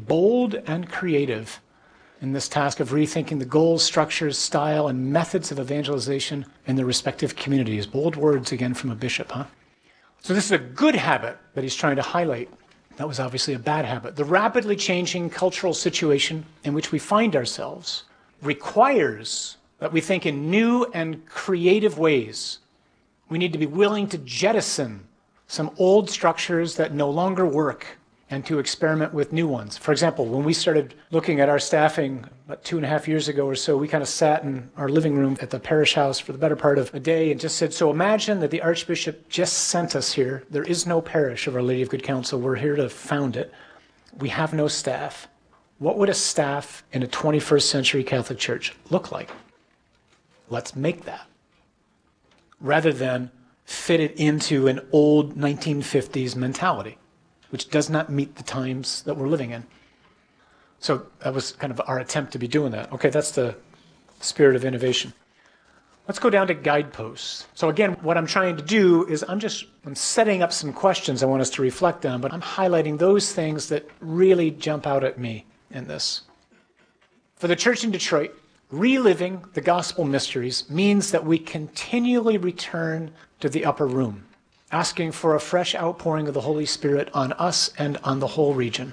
bold and creative in this task of rethinking the goals, structures, style, and methods of evangelization in their respective communities. Bold words again from a bishop, huh? So this is a good habit that he's trying to highlight. That was obviously a bad habit. The rapidly changing cultural situation in which we find ourselves requires that we think in new and creative ways. We need to be willing to jettison some old structures that no longer work and to experiment with new ones. For example, when we started looking at our staffing about 2.5 years ago or so, we kind of sat in our living room at the parish house for the better part of a day and just said, so imagine that the Archbishop just sent us here. There is no parish of Our Lady of Good Counsel. We're here to found it. We have no staff. What would a staff in a 21st century Catholic Church look like? Let's make that, rather than fit it into an old 1950s mentality, which does not meet the times that we're living in. So that was kind of our attempt to be doing that. Okay, that's the spirit of innovation. Let's go down to guideposts. So again, what I'm trying to do is I'm setting up some questions I want us to reflect on, but I'm highlighting those things that really jump out at me in this. For the church in Detroit, reliving the gospel mysteries means that we continually return to the upper room, asking for a fresh outpouring of the Holy Spirit on us and on the whole region.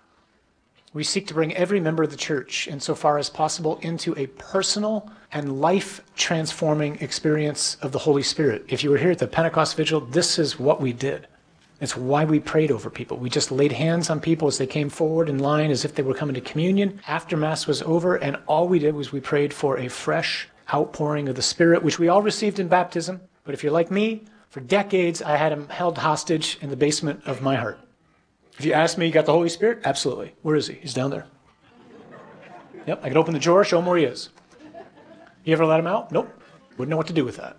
We seek to bring every member of the church, insofar as possible, into a personal and life-transforming experience of the Holy Spirit. If you were here at the Pentecost Vigil, this is what we did. It's why we prayed over people. We just laid hands on people as they came forward in line as if they were coming to communion after Mass was over, and all we did was we prayed for a fresh outpouring of the Spirit, which we all received in baptism. But if you're like me, for decades I had him held hostage in the basement of my heart. If you ask me, you got the Holy Spirit? Absolutely. Where is he? He's down there. Yep, I could open the drawer, show him where he is. You ever let him out? Nope. Wouldn't know what to do with that.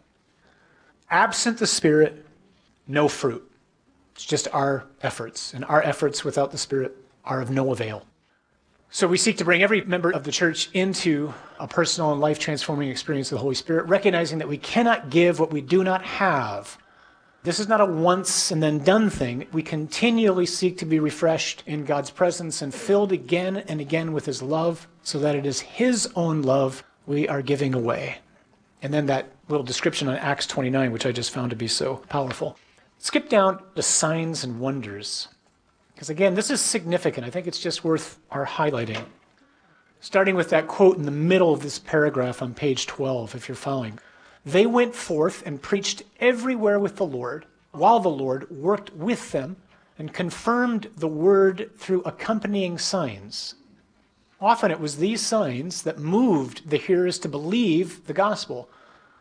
Absent the Spirit, no fruit. It's just our efforts, and our efforts without the Spirit are of no avail. So we seek to bring every member of the church into a personal and life-transforming experience of the Holy Spirit, recognizing that we cannot give what we do not have. This is not a once and then done thing. We continually seek to be refreshed in God's presence and filled again and again with His love, so that it is His own love we are giving away. And then that little description on Acts 29, which I just found to be so powerful. Skip down to signs and wonders. Because again, this is significant. I think it's just worth our highlighting. Starting with that quote in the middle of this paragraph on page 12, if you're following. They went forth and preached everywhere with the Lord, while the Lord worked with them and confirmed the word through accompanying signs. Often it was these signs that moved the hearers to believe the gospel.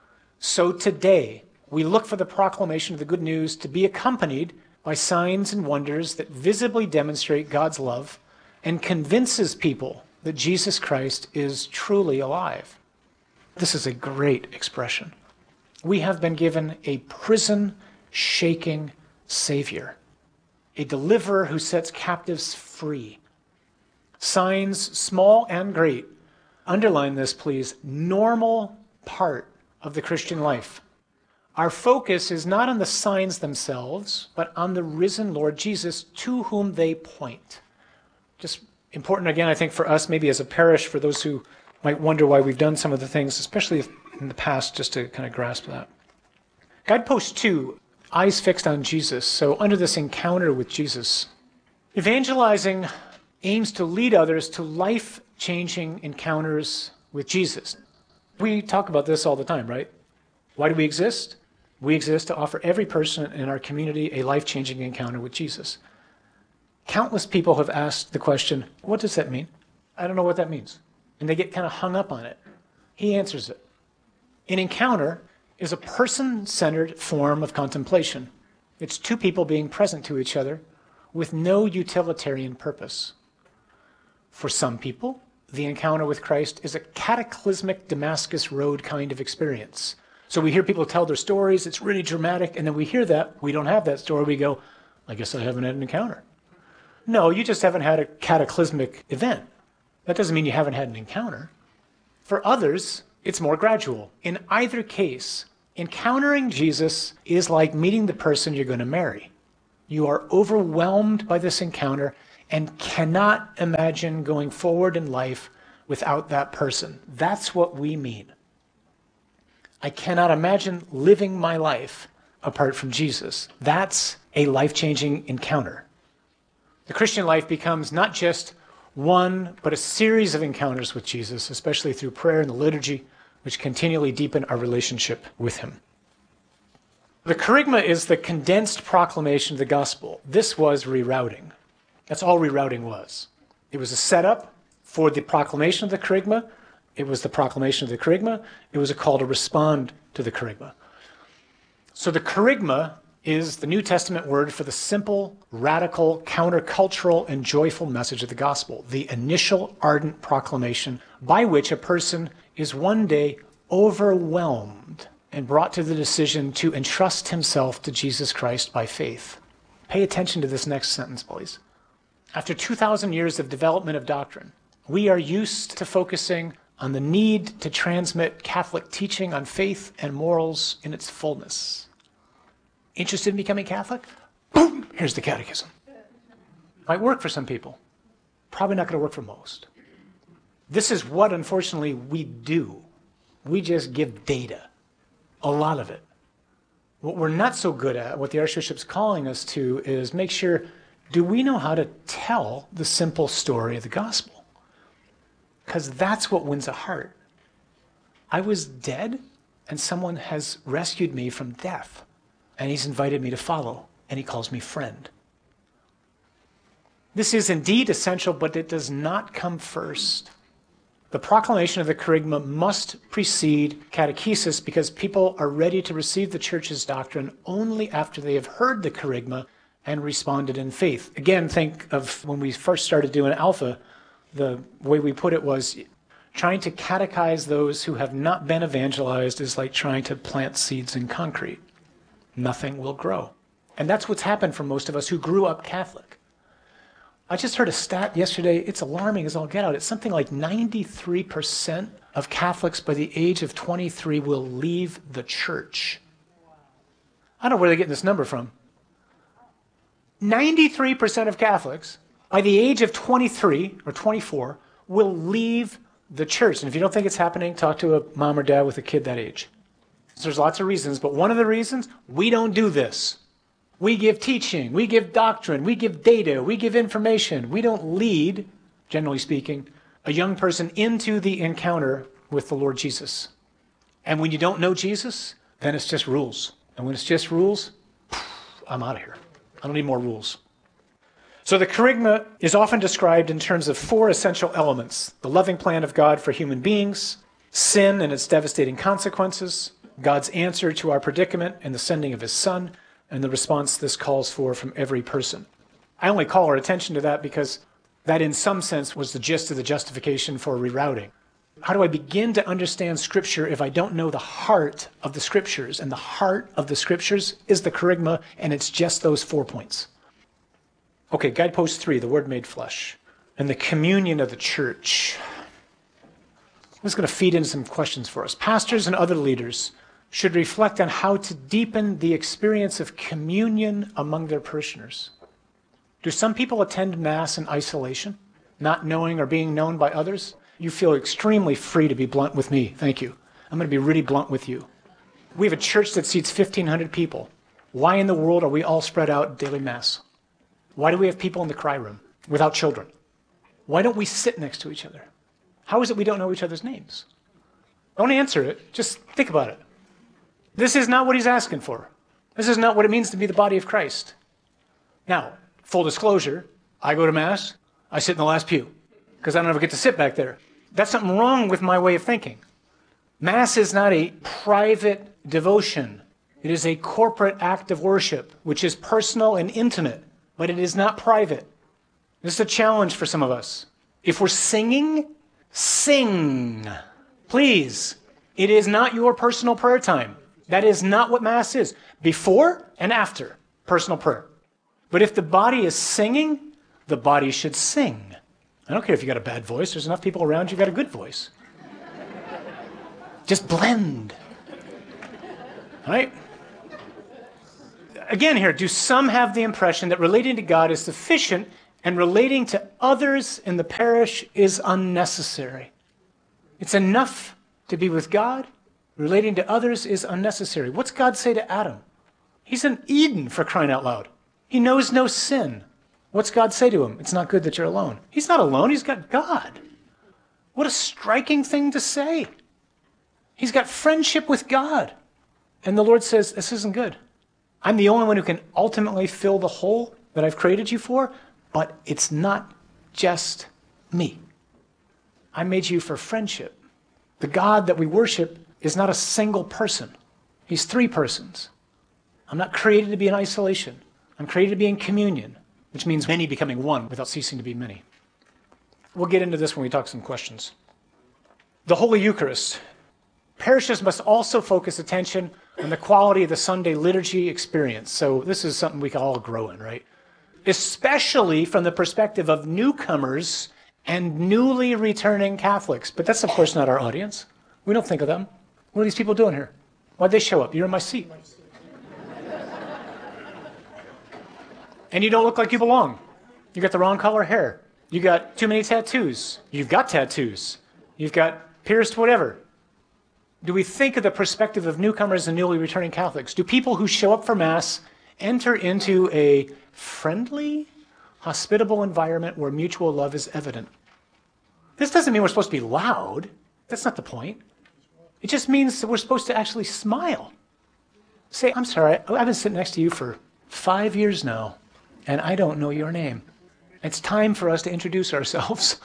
So today, we look for the proclamation of the good news to be accompanied by signs and wonders that visibly demonstrate God's love and convinces people that Jesus Christ is truly alive. This is a great expression. We have been given a prison-shaking Savior, a deliverer who sets captives free. Signs, small and great, underline this please, normal part of the Christian life. Our focus is not on the signs themselves, but on the risen Lord Jesus, to whom they point. Just important again, I think, for us, maybe as a parish, for those who might wonder why we've done some of the things, especially in the past, just to kind of grasp that. Guidepost 2, eyes fixed on Jesus. So under this encounter with Jesus, evangelizing aims to lead others to life-changing encounters with Jesus. We talk about this all the time, right? Why do we exist? We exist to offer every person in our community a life-changing encounter with Jesus. Countless people have asked the question, what does that mean? I don't know what that means. And they get kind of hung up on it. He answers it. An encounter is a person-centered form of contemplation. It's two people being present to each other with no utilitarian purpose. For some people, the encounter with Christ is a cataclysmic Damascus Road kind of experience. So we hear people tell their stories, it's really dramatic, and then we hear that, we don't have that story, we go, I guess I haven't had an encounter. No, you just haven't had a cataclysmic event. That doesn't mean you haven't had an encounter. For others, it's more gradual. In either case, encountering Jesus is like meeting the person you're going to marry. You are overwhelmed by this encounter, and cannot imagine going forward in life without that person. That's what we mean. I cannot imagine living my life apart from Jesus. That's a life-changing encounter. The Christian life becomes not just one, but a series of encounters with Jesus, especially through prayer and the liturgy, which continually deepen our relationship with him. The kerygma is the condensed proclamation of the gospel. This was rerouting. That's all rerouting was. It was a setup for the proclamation of the kerygma. It was the proclamation of the kerygma. It was a call to respond to the kerygma. So the kerygma is the New Testament word for the simple, radical, countercultural, and joyful message of the gospel, the initial ardent proclamation by which a person is one day overwhelmed and brought to the decision to entrust himself to Jesus Christ by faith. Pay attention to this next sentence, please. After 2,000 years of development of doctrine, we are used to focusing on the need to transmit Catholic teaching on faith and morals in its fullness. Interested in becoming Catholic? Boom! Here's the catechism. Might work for some people. Probably not going to work for most. This is what, unfortunately, we do. We just give data. A lot of it. What we're not so good at, what the Archbishop's calling us to, is make sure, do we know how to tell the simple story of the gospel? Because that's what wins a heart. I was dead, and someone has rescued me from death. And he's invited me to follow, and he calls me friend. This is indeed essential, but it does not come first. The proclamation of the kerygma must precede catechesis because people are ready to receive the church's doctrine only after they have heard the kerygma and responded in faith. Again, think of when we first started doing Alpha, the way we put it was trying to catechize those who have not been evangelized is like trying to plant seeds in concrete. Nothing will grow. And that's what's happened for most of us who grew up Catholic. I just heard a stat yesterday. It's alarming as all get out. It's something like 93% of Catholics by the age of 23 will leave the church. I don't know where they're getting this number from. 93% of Catholics by the age of 23 or 24 will leave the church. And if you don't think it's happening, talk to a mom or dad with a kid that age. So there's lots of reasons, but one of the reasons, we don't do this. We give teaching, we give doctrine, we give data, we give information. We don't lead, generally speaking, a young person into the encounter with the Lord Jesus. And when you don't know Jesus, then it's just rules. And when it's just rules, I'm out of here. I don't need more rules. So the kerygma is often described in terms of four essential elements: the loving plan of God for human beings, sin and its devastating consequences, God's answer to our predicament and the sending of his Son, and the response this calls for from every person. I only call our attention to that because that in some sense was the gist of the justification for rerouting. How do I begin to understand Scripture if I don't know the heart of the Scriptures? And the heart of the Scriptures is the kerygma, and it's just those 4 points. Okay, guidepost 3, the Word made flesh, and the communion of the church. This is going to feed into some questions for us. Pastors and other leaders should reflect on how to deepen the experience of communion among their parishioners. Do some people attend Mass in isolation, not knowing or being known by others? You feel extremely free to be blunt with me. Thank you. I'm going to be really blunt with you. We have a church that seats 1,500 people. Why in the world are we all spread out at daily Mass? Why do we have people in the cry room without children? Why don't we sit next to each other? How is it we don't know each other's names? Don't answer it. Just think about it. This is not what he's asking for. This is not what it means to be the body of Christ. Now, full disclosure, I go to Mass, I sit in the last pew, because I don't ever get to sit back there. That's something wrong with my way of thinking. Mass is not a private devotion. It is a corporate act of worship, which is personal and intimate, but it is not private. This is a challenge for some of us. If we're singing, sing. Please. It is not your personal prayer time. That is not what Mass is. Before and after, personal prayer. But if the body is singing, the body should sing. I don't care if you got a bad voice. There's enough people around you got a good voice. Just blend. All right? Again here, do some have the impression that relating to God is sufficient And relating to others in the parish is unnecessary. It's enough to be with God. Relating to others is unnecessary. What's God say to Adam? He's in Eden, for crying out loud. He knows no sin. What's God say to him? It's not good that you're alone. He's not alone. He's got God. What a striking thing to say. He's got friendship with God. And the Lord says, this isn't good. I'm the only one who can ultimately fill the hole that I've created you for, but it's not just me. I made you for friendship. The God that we worship is not a single person. He's three persons. I'm not created to be in isolation. I'm created to be in communion, which means many becoming one without ceasing to be many. We'll get into this when we talk some questions. The Holy Eucharist. Parishes must also focus attention on the quality of the Sunday liturgy experience. So this is something we can all grow in, right? Especially from the perspective of newcomers and newly returning Catholics. But that's, of course, not our audience. We don't think of them. What are these people doing here? Why'd they show up? You're in my seat. And you don't look like you belong. You got the wrong color hair. You got too many tattoos. You've got tattoos. You've got pierced whatever. Do we think of the perspective of newcomers and newly returning Catholics? Do people who show up for Mass enter into a friendly, hospitable environment where mutual love is evident? This doesn't mean we're supposed to be loud. That's not the point. It just means that we're supposed to actually smile. Say, I'm sorry, I've been sitting next to you for 5 years now, and I don't know your name. It's time for us to introduce ourselves.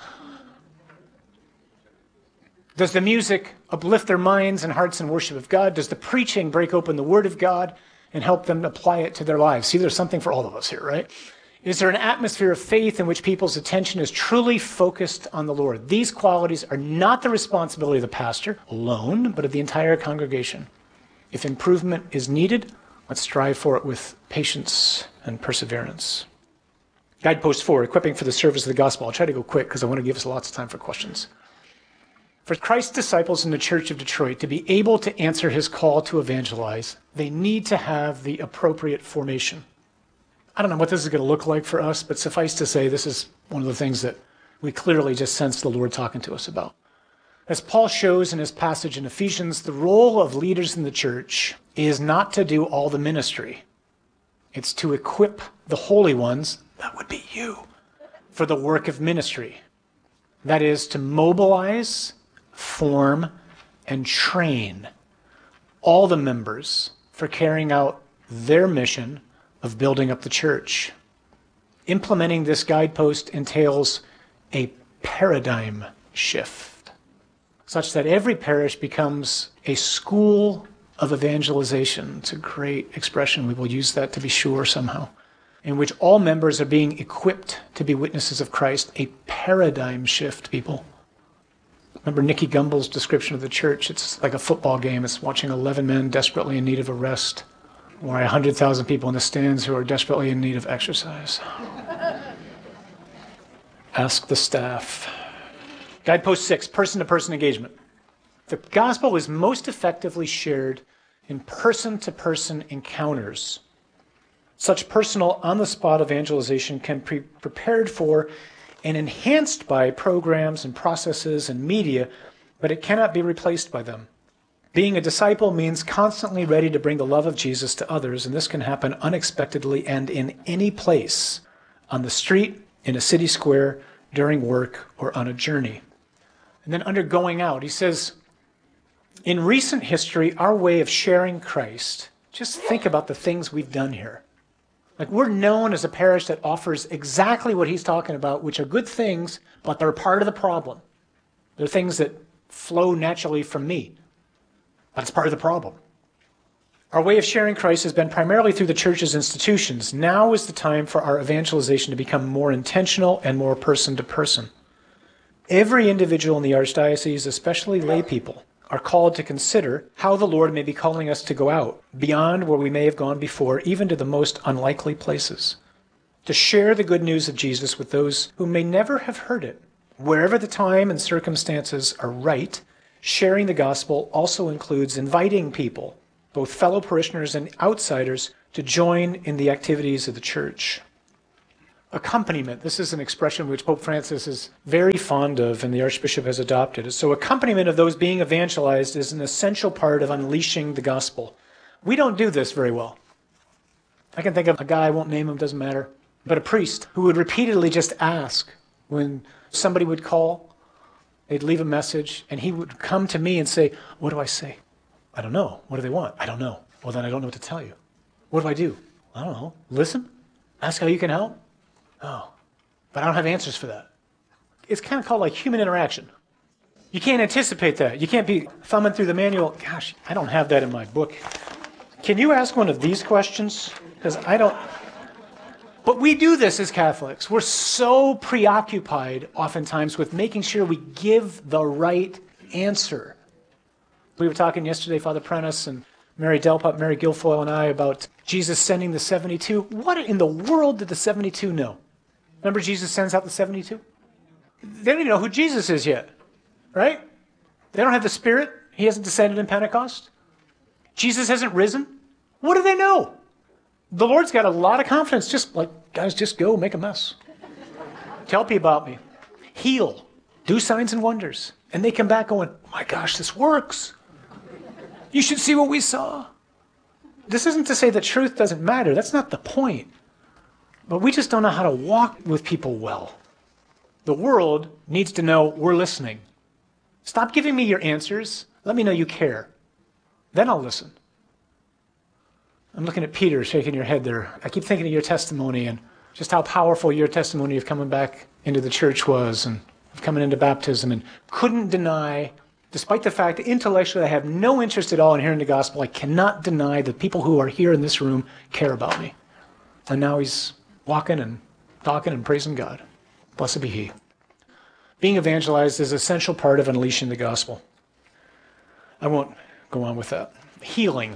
Does the music uplift their minds and hearts in worship of God? Does the preaching break open the Word of God and help them apply it to their lives? See, there's something for all of us here, right? Is there an atmosphere of faith in which people's attention is truly focused on the Lord? These qualities are not the responsibility of the pastor alone, but of the entire congregation. If improvement is needed, let's strive for it with patience and perseverance. Guidepost 4, equipping for the service of the gospel. I'll try to go quick because I want to give us lots of time for questions. For Christ's disciples in the Church of Detroit to be able to answer his call to evangelize, they need to have the appropriate formation. I don't know what this is going to look like for us, but suffice to say, this is one of the things that we clearly just sense the Lord talking to us about. As Paul shows in his passage in Ephesians, the role of leaders in the church is not to do all the ministry. It's to equip the holy ones, that would be you, for the work of ministry. That is to mobilize, form, and train all the members for carrying out their mission of building up the church. Implementing this guidepost entails a paradigm shift, such that every parish becomes a school of evangelization. It's a great expression. We will use that to be sure somehow, in which all members are being equipped to be witnesses of Christ. A paradigm shift, people. Remember Nicky Gumbel's description of the church? It's like a football game. It's watching 11 men desperately in need of a rest, or 100,000 people in the stands who are desperately in need of exercise. Ask the staff. Guidepost 6, person-to-person engagement. The gospel is most effectively shared in person-to-person encounters. Such personal, on-the-spot evangelization can be prepared for and enhanced by programs and processes and media, but it cannot be replaced by them. Being a disciple means constantly ready to bring the love of Jesus to others, and this can happen unexpectedly and in any place, on the street, in a city square, during work, or on a journey. And then under going out, he says, in recent history, our way of sharing Christ, just think about the things we've done here. Like, we're known as a parish that offers exactly what he's talking about, which are good things, but they're part of the problem. They're things that flow naturally from me, but it's part of the problem. Our way of sharing Christ has been primarily through the church's institutions. Now is the time for our evangelization to become more intentional and more person-to-person. Every individual in the Archdiocese, especially lay people, are called to consider how the Lord may be calling us to go out, beyond where we may have gone before, even to the most unlikely places. To share the good news of Jesus with those who may never have heard it. Wherever the time and circumstances are right, sharing the gospel also includes inviting people, both fellow parishioners and outsiders, to join in the activities of the church. accompaniment. This is an expression which Pope Francis is very fond of and the Archbishop has adopted. So accompaniment of those being evangelized is an essential part of unleashing the gospel. We don't do this very well. I can think of a guy, I won't name him, doesn't matter, but a priest who would repeatedly just ask when somebody would call, they'd leave a message, and he would come to me and say, what do I say? I don't know. What do they want? I don't know. Well, then I don't know what to tell you. What do I do? I don't know. Listen? Ask how you can help? Oh, but I don't have answers for that. It's kind of called like human interaction. You can't anticipate that. You can't be thumbing through the manual. Gosh, I don't have that in my book. Can you ask one of these questions? Because I don't. But we do this as Catholics. We're so preoccupied oftentimes with making sure we give the right answer. We were talking yesterday, Father Prentice and Mary Delpop, Mary Guilfoyle and I, about Jesus sending the 72. What in the world did the 72 know? Remember Jesus sends out the 72? They don't even know who Jesus is yet, right? They don't have the Spirit. He hasn't descended in Pentecost. Jesus hasn't risen. What do they know? The Lord's got a lot of confidence. Just like, guys, just go, make a mess. Tell people about me. Heal. Do signs and wonders. And they come back going, oh my gosh, this works. You should see what we saw. This isn't to say that truth doesn't matter. That's not the point. But we just don't know how to walk with people well. The world needs to know we're listening. Stop giving me your answers. Let me know you care. Then I'll listen. I'm looking at Peter shaking your head there. I keep thinking of your testimony and just how powerful your testimony of coming back into the church was and of coming into baptism, and couldn't deny, despite the fact that intellectually I have no interest at all in hearing the gospel, I cannot deny that people who are here in this room care about me. And now he's walking and talking and praising God. Blessed be he. Being evangelized is an essential part of unleashing the gospel. I won't go on with that. Healing.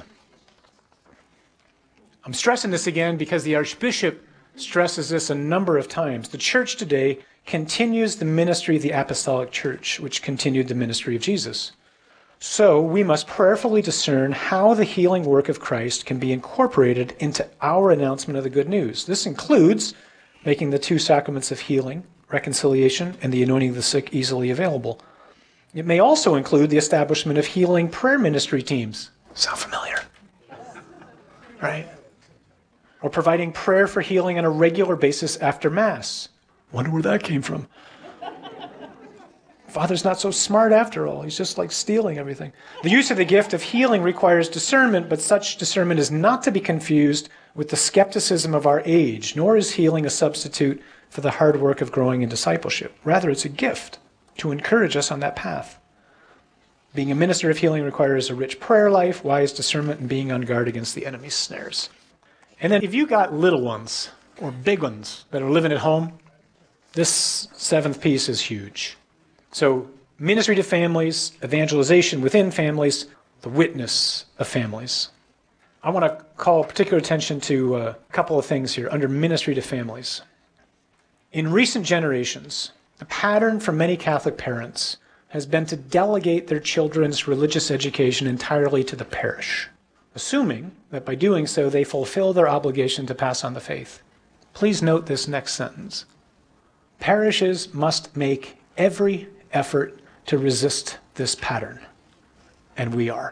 I'm stressing this again because the Archbishop stresses this a number of times. The church today continues the ministry of the Apostolic Church, which continued the ministry of Jesus. So we must prayerfully discern how the healing work of Christ can be incorporated into our announcement of the good news. This includes making the two sacraments of healing, reconciliation, and the anointing of the sick easily available. It may also include the establishment of healing prayer ministry teams. Sound familiar? Right? Or providing prayer for healing on a regular basis after Mass. Wonder where that came from. Father's not so smart after all. He's just like stealing everything. The use of the gift of healing requires discernment, but such discernment is not to be confused with the skepticism of our age, nor is healing a substitute for the hard work of growing in discipleship. Rather, it's a gift to encourage us on that path. Being a minister of healing requires a rich prayer life, wise discernment, and being on guard against the enemy's snares. And then if you got little ones or big ones that are living at home, this seventh piece is huge. So ministry to families, evangelization within families, the witness of families. I want to call particular attention to a couple of things here under ministry to families. In recent generations, the pattern for many Catholic parents has been to delegate their children's religious education entirely to the parish, assuming that by doing so they fulfill their obligation to pass on the faith. Please note this next sentence. Parishes must make every effort to resist this pattern, and we are.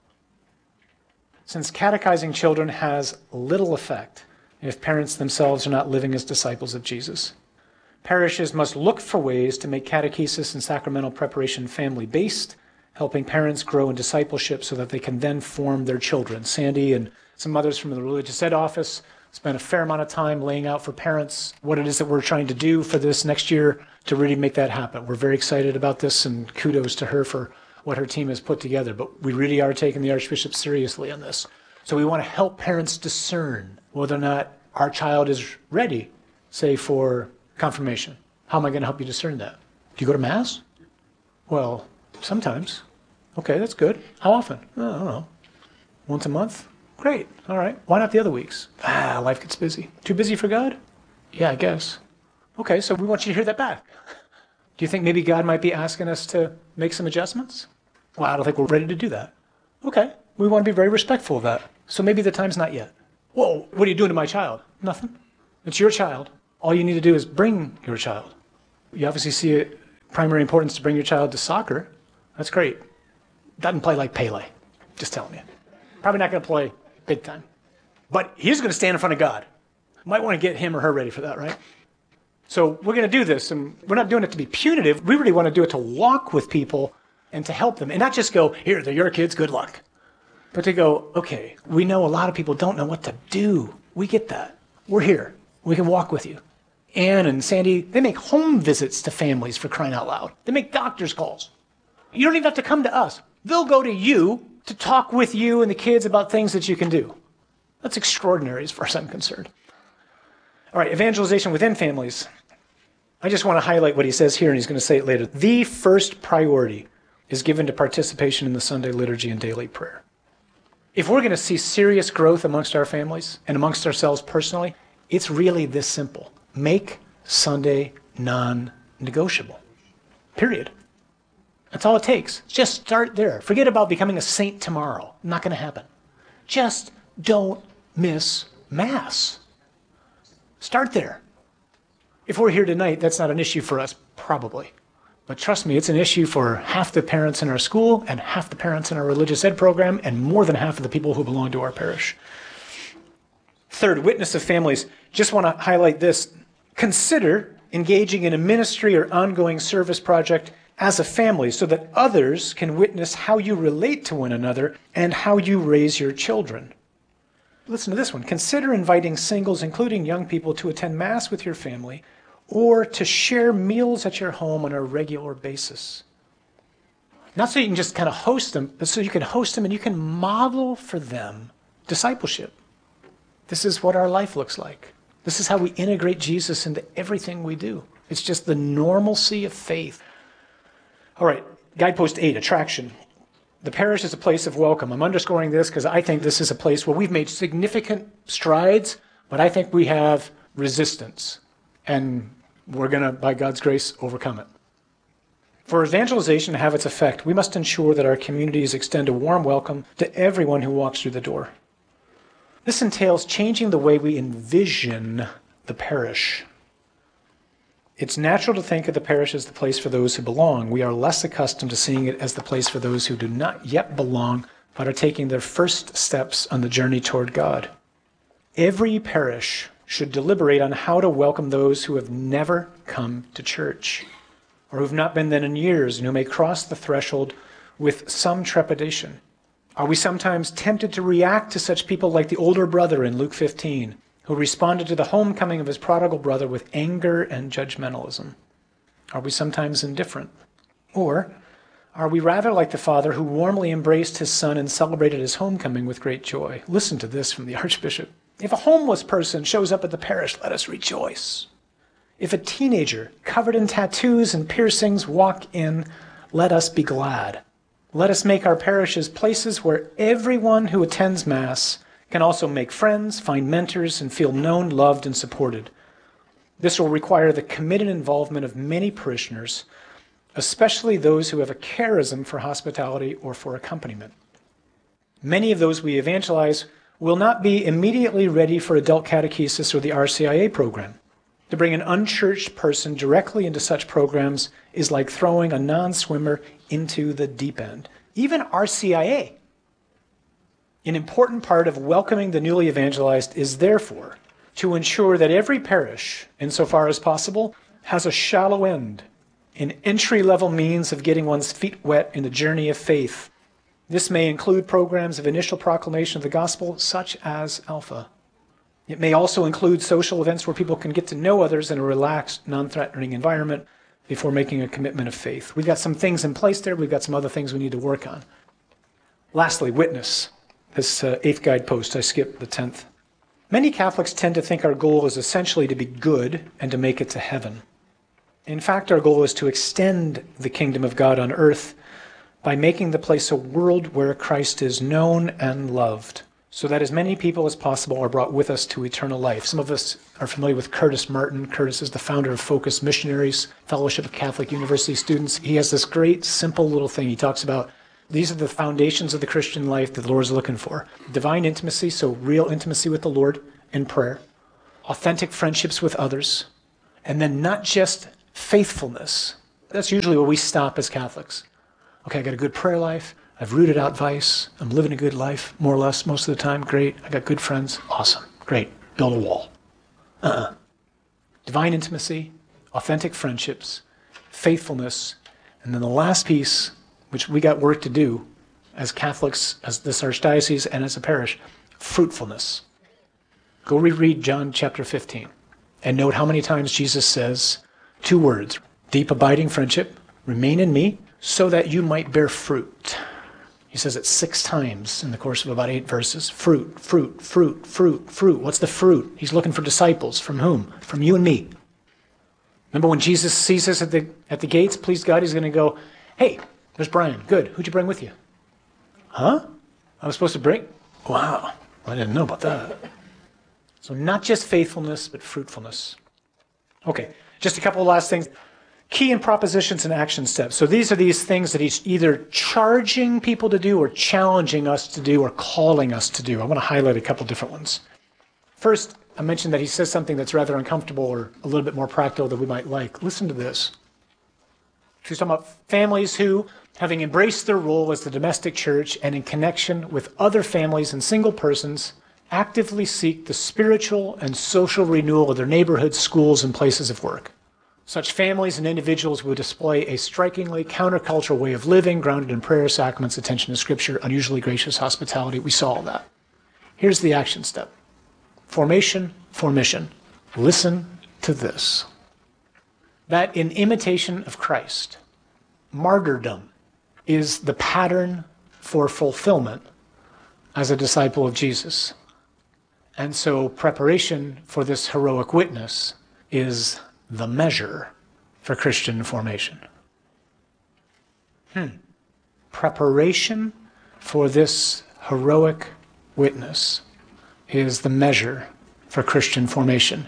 Since catechizing children has little effect if parents themselves are not living as disciples of Jesus, parishes must look for ways to make catechesis and sacramental preparation family-based, helping parents grow in discipleship so that they can then form their children. Sandy and some others from the Religious Ed Office spent a fair amount of time laying out for parents what it is that we're trying to do for this next year to really make that happen. We're very excited about this, and kudos to her for what her team has put together. But we really are taking the Archbishop seriously on this. So we want to help parents discern whether or not our child is ready, say, for confirmation. How am I going to help you discern that? Do you go to Mass? Well, sometimes. Okay, that's good. How often? I don't know. Once a month? Great. All right. Why not the other weeks? Life gets busy. Too busy for God? Yeah, I guess. Okay, so we want you to hear that back. Do you think maybe God might be asking us to make some adjustments? Well, I don't think we're ready to do that. Okay, we want to be very respectful of that. So maybe the time's not yet. Whoa, what are you doing to my child? Nothing. It's your child. All you need to do is bring your child. You obviously see a primary importance to bring your child to soccer. That's great. Doesn't play like Pele. Just telling you. Probably not going to play big time. But he's going to stand in front of God. Might want to get him or her ready for that, right? So we're going to do this, and we're not doing it to be punitive. We really want to do it to walk with people and to help them. And not just go, here, they're your kids, good luck. But to go, okay, we know a lot of people don't know what to do. We get that. We're here. We can walk with you. Ann and Sandy, they make home visits to families, for crying out loud. They make doctor's calls. You don't even have to come to us. They'll go to you to talk with you and the kids about things that you can do. That's extraordinary as far as I'm concerned. All right, evangelization within families. I just want to highlight what he says here, and he's going to say it later. The first priority is given to participation in the Sunday liturgy and daily prayer. If we're going to see serious growth amongst our families and amongst ourselves personally, it's really this simple. Make Sunday non-negotiable. Period. That's all it takes. Just start there. Forget about becoming a saint tomorrow. Not going to happen. Just don't miss Mass. Start there. If we're here tonight, that's not an issue for us, probably. But trust me, it's an issue for half the parents in our school and half the parents in our religious ed program and more than half of the people who belong to our parish. Third, witness of families. Just want to highlight this. Consider engaging in a ministry or ongoing service project as a family so that others can witness how you relate to one another and how you raise your children. Listen to this one. Consider inviting singles, including young people, to attend Mass with your family or to share meals at your home on a regular basis. Not so you can just kind of host them, but so you can host them and you can model for them discipleship. This is what our life looks like. This is how we integrate Jesus into everything we do. It's just the normalcy of faith. All right, guidepost 8, attraction. The parish is a place of welcome. I'm underscoring this because I think this is a place where we've made significant strides, but I think we have resistance. And we're going to, by God's grace, overcome it. For evangelization to have its effect, we must ensure that our communities extend a warm welcome to everyone who walks through the door. This entails changing the way we envision the parish. It's natural to think of the parish as the place for those who belong. We are less accustomed to seeing it as the place for those who do not yet belong, but are taking their first steps on the journey toward God. Every parish should deliberate on how to welcome those who have never come to church, or who have not been there in years and who may cross the threshold with some trepidation. Are we sometimes tempted to react to such people like the older brother in Luke 15, who responded to the homecoming of his prodigal brother with anger and judgmentalism? Are we sometimes indifferent? Or are we rather like the father who warmly embraced his son and celebrated his homecoming with great joy? Listen to this from the Archbishop. If a homeless person shows up at the parish, let us rejoice. If a teenager covered in tattoos and piercings walk in, let us be glad. Let us make our parishes places where everyone who attends Mass can also make friends, find mentors, and feel known, loved, and supported. This will require the committed involvement of many parishioners, especially those who have a charism for hospitality or for accompaniment. Many of those we evangelize will not be immediately ready for adult catechesis or the RCIA program. To bring an unchurched person directly into such programs is like throwing a non-swimmer into the deep end. Even RCIA. An important part of welcoming the newly evangelized is therefore to ensure that every parish, insofar as possible, has a shallow end, an entry-level means of getting one's feet wet in the journey of faith. This may include programs of initial proclamation of the gospel, such as Alpha. It may also include social events where people can get to know others in a relaxed, non-threatening environment before making a commitment of faith. We've got some things in place there. We've got some other things we need to work on. Lastly, witness. This 8th guidepost, I skipped the 10th. Many Catholics tend to think our goal is essentially to be good and to make it to heaven. In fact, our goal is to extend the kingdom of God on earth by making the place a world where Christ is known and loved, so that as many people as possible are brought with us to eternal life. Some of us are familiar with Curtis Martin. Curtis is the founder of Focus Missionaries, Fellowship of Catholic University Students. He has this great, simple little thing. He talks about these are the foundations of the Christian life that the Lord is looking for. Divine intimacy, so real intimacy with the Lord in prayer. Authentic friendships with others. And then not just faithfulness. That's usually where we stop as Catholics. Okay, I got a good prayer life. I've rooted out vice. I'm living a good life, more or less, most of the time. Great. I got good friends. Awesome. Great. Build a wall. Divine intimacy, authentic friendships, faithfulness, and then the last piece, which we got work to do as Catholics, as this archdiocese, and as a parish, fruitfulness. Go reread John chapter 15 and note how many times Jesus says two words, deep abiding friendship, remain in me, so that you might bear fruit. He says it 6 times in the course of about 8 verses. Fruit, fruit, fruit, fruit, fruit. What's the fruit? He's looking for disciples. From whom? From you and me. Remember when Jesus sees us at the gates, please God, he's going to go, hey, there's Brian. Good. Who'd you bring with you? Huh? I was supposed to bring? Wow. I didn't know about that. So not just faithfulness, but fruitfulness. Okay, just a couple of last things. Key in propositions and action steps. So these are these things that he's either charging people to do or challenging us to do or calling us to do. I want to highlight a couple different ones. First, I mentioned that he says something that's rather uncomfortable or a little bit more practical than we might like. Listen to this. He's talking about families who, having embraced their role as the domestic church and in connection with other families and single persons, actively seek the spiritual and social renewal of their neighborhoods, schools, and places of work. Such families and individuals would display a strikingly countercultural way of living, grounded in prayer, sacraments, attention to Scripture, unusually gracious hospitality. We saw all that. Here's the action step. Formation for mission. Listen to this. That in imitation of Christ, martyrdom is the pattern for fulfillment as a disciple of Jesus. And so preparation for this heroic witness is the measure for Christian formation. Preparation for this heroic witness is the measure for Christian formation.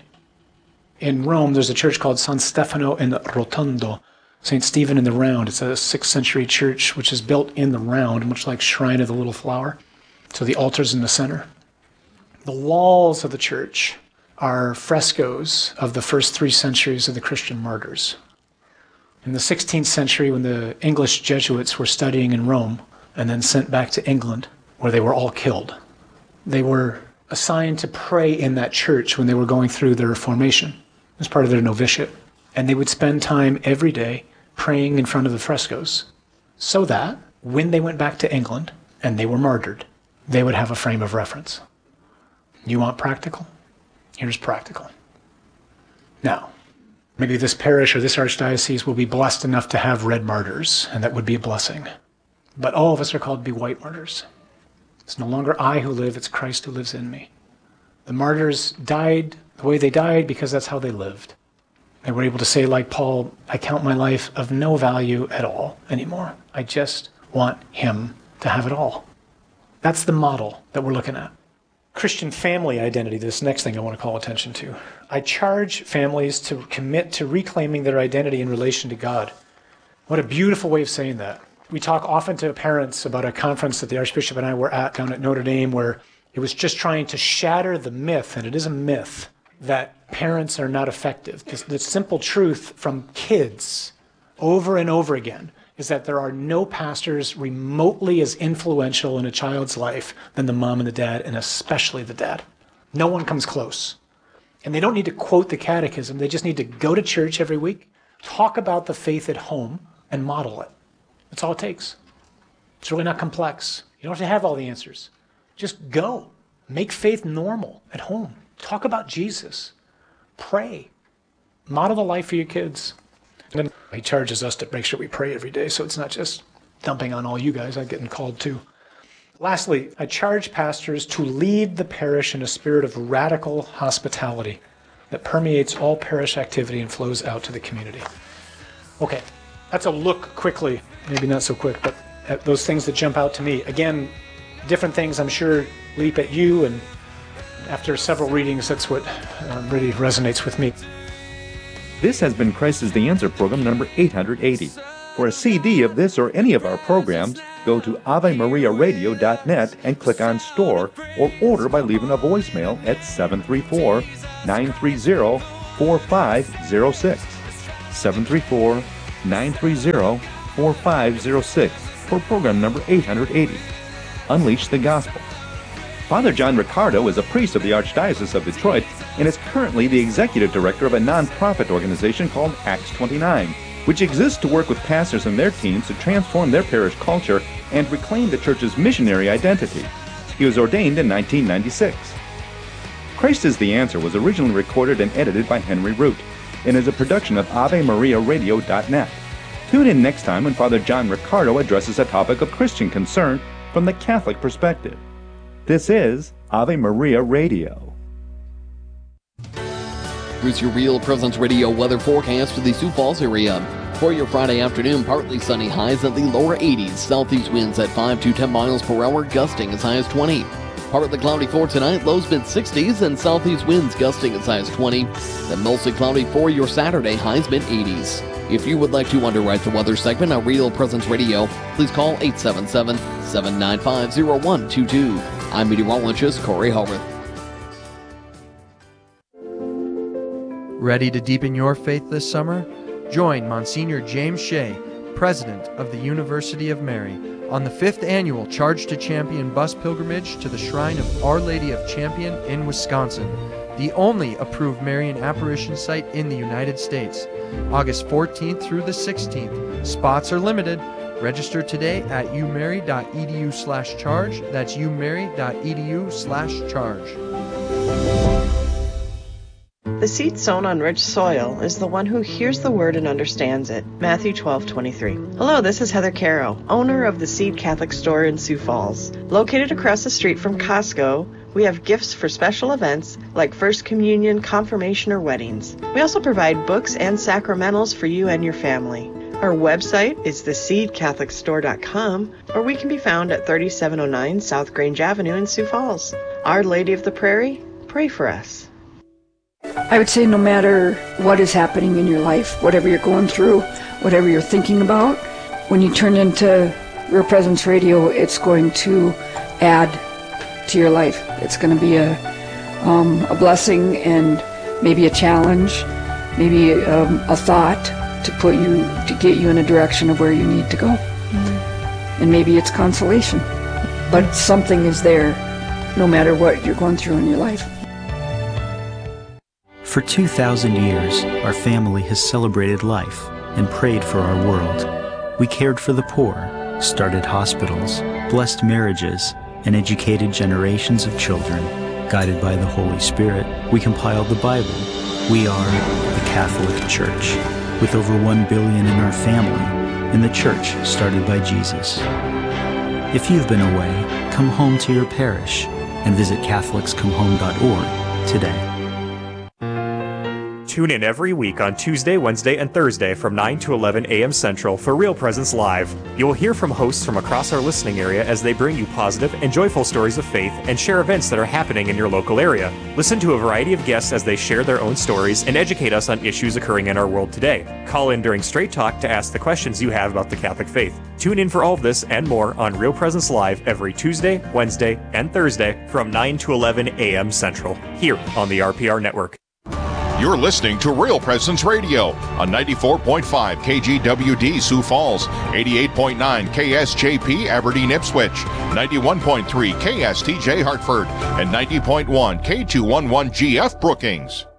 In Rome, there's a church called San Stefano in Rotondo, St. Stephen in the Round. It's a 6th century church which is built in the round, much like Shrine of the Little Flower. So the altar's in the center. The walls of the church are frescoes of the first 3 centuries of the Christian martyrs. In the 16th century, when the English Jesuits were studying in Rome and then sent back to England, where they were all killed, they were assigned to pray in that church when they were going through their formation as part of their novitiate. And they would spend time every day praying in front of the frescoes so that when they went back to England and they were martyred, they would have a frame of reference. You want practical? Here's practical. Now, maybe this parish or this archdiocese will be blessed enough to have red martyrs, and that would be a blessing. But all of us are called to be white martyrs. It's no longer I who live, it's Christ who lives in me. The martyrs died the way they died because that's how they lived. They were able to say, like Paul, I count my life of no value at all anymore. I just want him to have it all. That's the model that we're looking at. Christian family identity, this next thing I want to call attention to. I charge families to commit to reclaiming their identity in relation to God. What a beautiful way of saying that. We talk often to parents about a conference that the Archbishop and I were at down at Notre Dame where it was just trying to shatter the myth, and it is a myth, that parents are not effective. The simple truth from kids over and over again is that there are no pastors remotely as influential in a child's life than the mom and the dad, and especially the dad. No one comes close. And they don't need to quote the catechism. They just need to go to church every week, talk about the faith at home, and model it. That's all it takes. It's really not complex. You don't have to have all the answers. Just go. Make faith normal at home. Talk about Jesus. Pray. Model the life for your kids. And then he charges us to make sure we pray every day, so it's not just dumping on all you guys. I'm getting called too. Lastly, I charge pastors to lead the parish in a spirit of radical hospitality that permeates all parish activity and flows out to the community. Okay, that's a look quickly, maybe not so quick, but at those things that jump out to me. Again, different things I'm sure leap at you, and after several readings, that's what really resonates with me. This has been Christ is the Answer program number 880. For a CD of this or any of our programs, go to AveMariaRadio.net and click on Store, or order by leaving a voicemail at 734-930 734-930-4506. 734-930-4506 for program number 880. Unleash the Gospel. Father John Riccardo is a priest of the Archdiocese of Detroit and is currently the executive director of a non-profit organization called Acts 29, which exists to work with pastors and their teams to transform their parish culture and reclaim the church's missionary identity. He was ordained in 1996. Christ is the Answer was originally recorded and edited by Henry Root and is a production of AveMariaRadio.net. Tune in next time when Father John Riccardo addresses a topic of Christian concern from the Catholic perspective. This is Ave Maria Radio. Here's your Real Presence Radio weather forecast for the Sioux Falls area. For your Friday afternoon, partly sunny, highs at the lower 80s, southeast winds at 5 to 10 miles per hour, gusting as high as 20. Partly cloudy for tonight, lows mid-60s, and southeast winds gusting as high as 20. Then mostly cloudy for your Saturday, highs mid-80s. If you would like to underwrite the weather segment on Real Presence Radio, please call 877-795-0122. I'm meteorologist Corey Howarth. Ready to deepen your faith this summer? Join Monsignor James Shea, President of the University of Mary, on the 5th annual Charge to Champion bus pilgrimage to the Shrine of Our Lady of Champion in Wisconsin, the only approved Marian apparition site in the United States. August 14th through the 16th. Spots are limited. Register today at umary.edu/charge. That's umary.edu/charge. The seed sown on rich soil is the one who hears the word and understands it. Matthew 12:23. Hello, this is Heather Caro, owner of the Seed Catholic Store in Sioux Falls. Located across the street from Costco, we have gifts for special events like First Communion, confirmation, or weddings. We also provide books and sacramentals for you and your family. Our website is theseedcatholicstore.com, or we can be found at 3709 South Grange Avenue in Sioux Falls. Our Lady of the Prairie, pray for us. I would say no matter what is happening in your life, whatever you're going through, whatever you're thinking about, when you turn into Real Presence Radio, it's going to add to your life. It's going to be a blessing and maybe a challenge, maybe a thought to get you in a direction of where you need to go. And maybe it's consolation, but something is there no matter what you're going through in your life. For 2,000 years, our family has celebrated life and prayed for our world. We cared for the poor, started hospitals, blessed marriages, and educated generations of children. Guided by the Holy Spirit, we compiled the Bible. We are the Catholic Church, with over 1 billion in our family, and the church started by Jesus. If you've been away, come home to your parish and visit catholicscomehome.org today. Tune in every week on Tuesday, Wednesday, and Thursday from 9 to 11 a.m. Central for Real Presence Live. You will hear from hosts from across our listening area as they bring you positive and joyful stories of faith and share events that are happening in your local area. Listen to a variety of guests as they share their own stories and educate us on issues occurring in our world today. Call in during Straight Talk to ask the questions you have about the Catholic faith. Tune in for all of this and more on Real Presence Live every Tuesday, Wednesday, and Thursday from 9 to 11 a.m. Central, here on the RPR Network. You're listening to Real Presence Radio on 94.5 KGWD Sioux Falls, 88.9 KSJP Aberdeen Ipswich, 91.3 KSTJ Hartford, and 90.1 K211GF Brookings.